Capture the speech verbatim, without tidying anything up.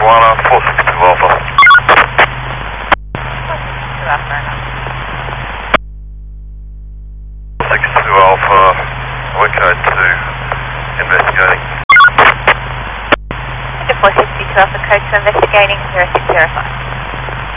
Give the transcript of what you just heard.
Moana, four sixty-two Alpha. four sixty-two Alpha, wind code two, investigating. four sixty-two Alpha, code two, investigating, zero six zero five.